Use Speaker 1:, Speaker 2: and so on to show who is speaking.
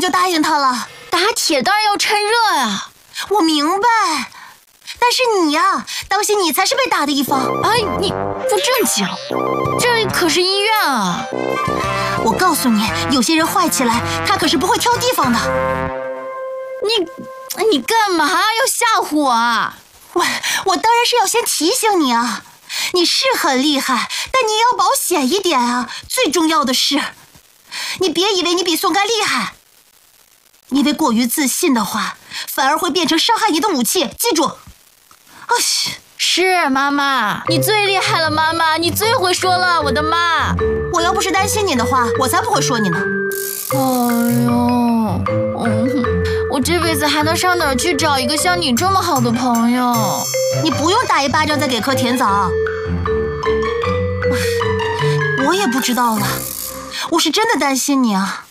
Speaker 1: 答应他了。
Speaker 2: 打铁当然要趁热呀。
Speaker 1: 我明白，但是你呀，当心你才是被打的一方。
Speaker 2: 哎，你不正经，这里可是医院啊！
Speaker 1: 我告诉你，有些人坏起来，他可是不会挑地方的。
Speaker 2: 你干嘛要吓唬我啊？
Speaker 1: 我当然是要先提醒你啊，你是很厉害，但你也要保险一点啊。最重要的是，你别以为你比宋干厉害，因为过于自信的话，反而会变成伤害你的武器。记住。
Speaker 2: 是妈妈，你最厉害了，妈妈，你最会说了，我的妈。
Speaker 1: 我要不是担心你的话，我才不会说你呢。
Speaker 2: 哎呦，我这辈子还能上哪儿去找一个像你这么好的朋友？
Speaker 1: 你不用打一巴掌再给颗甜枣。我也不知道了，我是真的担心你啊。